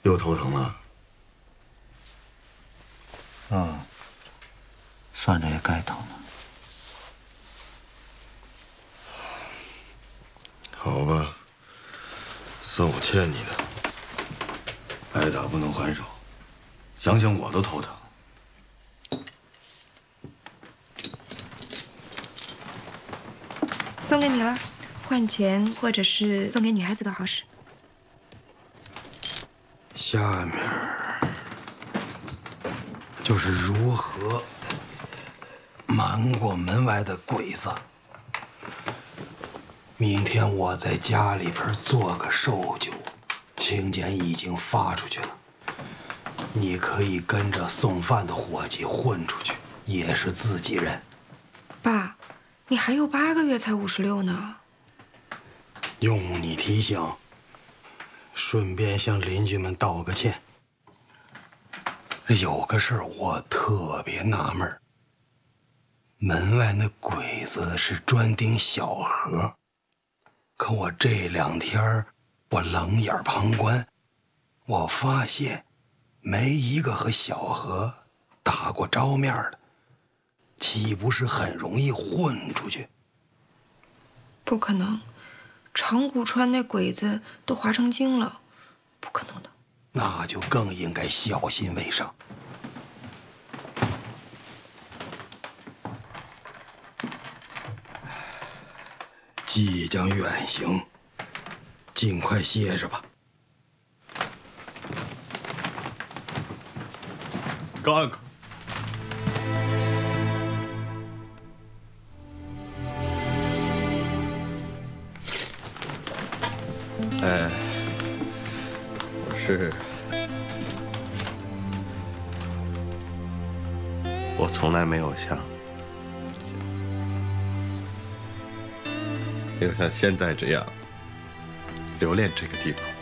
又头疼了？ 嗯，算着也该疼了。 好吧，算我欠你的。挨打不能还手，想想我都头疼。 送给你了，换钱或者是送给女孩子都好使。 下面就是如何瞒过门外的鬼子。明天我在家里边做个寿酒，请柬已经发出去了。你可以跟着送饭的伙计混出去，也是自己人。 爸，你还有8个月才56呢。 用你提醒，顺便向邻居们道个歉。有个事儿我特别纳闷儿，门外那鬼子是专盯小河，可我这2天我冷眼旁观，我发现没一个和小河打过照面的，岂不是很容易混出去？ 不可能，长谷川那鬼子都化成精了，不可能的。 那就更应该小心为上。即将远行，尽快歇着吧。 看看， 我从来没有像现在这样留恋这个地方。